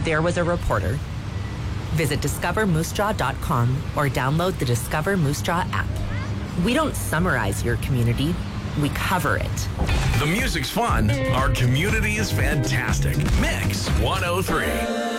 there was a reporter. Visit discovermoosejaw.com or download the Discover Moose Jaw app. We don't summarize your community, we cover it. The music's fun. Our community is fantastic. Mix 103.